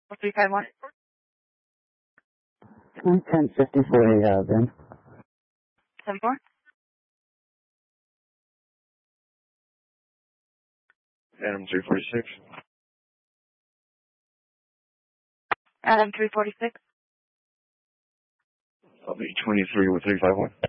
351. 1054 then. 74. Adam 346. Adam 346. I'll be 23 with 351.